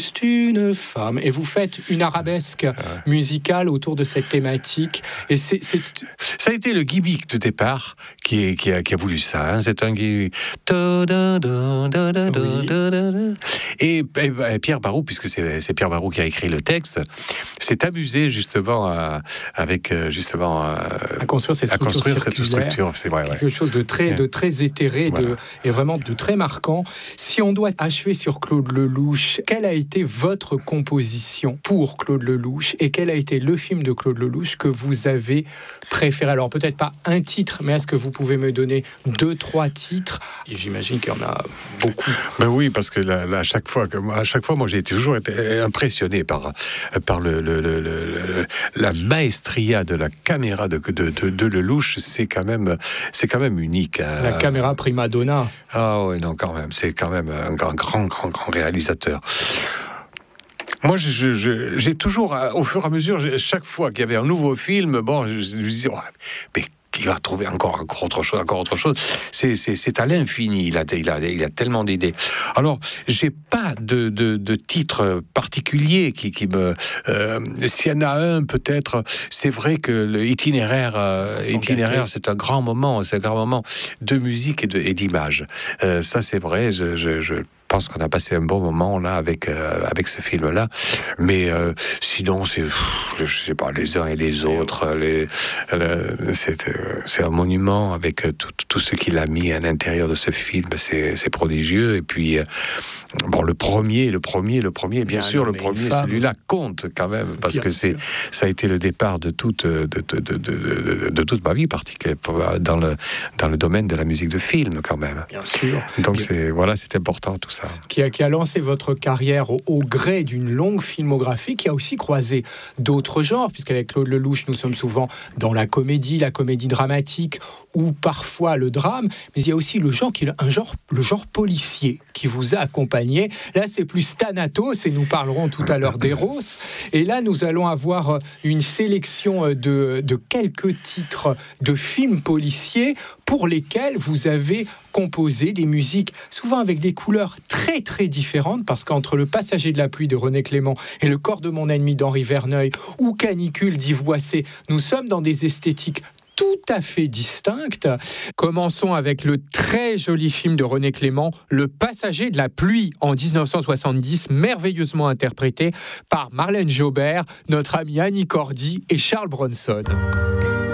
C'est une femme. Et vous faites une arabesque musicale autour de cette thématique. Et ça a été le gimmick de départ qui a voulu ça. Hein. C'est un gimmick. Et Pierre Barou, puisque c'est Pierre Barou qui a écrit le texte, s'est amusé justement à construire cette structure. C'est vrai, quelque chose de très éthéré, voilà. Et vraiment de très marquant. Si on doit achever sur Claude Lelouch, quelle a été votre composition pour Claude Lelouch et quel a été le film de Claude Lelouch que vous avez préféré? Alors peut-être pas un titre, mais est-ce que vous pouvez me donner 2-3 titres? J'imagine qu'il y en a beaucoup. Ben oui, parce que là, à chaque fois, moi j'ai toujours été impressionné par la maestria de la caméra de Lelouch. C'est quand même unique. La caméra prima donna. Ah ouais, non, quand même, c'est quand même un grand réalisateur. Moi, j'ai toujours, au fur et à mesure, chaque fois qu'il y avait un nouveau film, je me disais, mais il va trouver encore autre chose. C'est à l'infini. Il a tellement d'idées. Alors, j'ai pas de titre particulier qui me. S'il y en a un, peut-être. C'est vrai que le itinéraire, c'est un grand moment. C'est un grand moment de musique et d'image. Ça, c'est vrai. Je pense qu'on a passé un bon moment là avec ce film-là, mais sinon je sais pas, les uns et les autres, c'est un monument avec tout ce qu'il a mis à l'intérieur de ce film, c'est prodigieux. Et puis le premier, bien sûr, le premier, celui-là compte quand même parce que ça a été le départ de toute ma vie, particulièrement dans le domaine de la musique de film quand même. Bien sûr. Donc c'est important tout ça. Qui a lancé votre carrière au gré d'une longue filmographie, qui a aussi croisé d'autres genres, puisqu'avec Claude Lelouch, nous sommes souvent dans la comédie dramatique, ou parfois le drame, mais il y a aussi le genre policier qui vous a accompagné. Là, c'est plus Thanatos, et nous parlerons tout à l'heure d'Eros. Et là, nous allons avoir une sélection de quelques titres de films policiers pour lesquels vous avez composé des musiques, souvent avec des couleurs très très différentes, parce qu'entre Le Passager de la pluie de René Clément et Le corps de mon ennemi d'Henri Verneuil ou Canicule d'Yves Boisset, nous sommes dans des esthétiques tout à fait distinctes. Commençons avec le très joli film de René Clément, Le Passager de la pluie, en 1970, merveilleusement interprété par Marlène Jobert, notre amie Annie Cordy et Charles Bronson.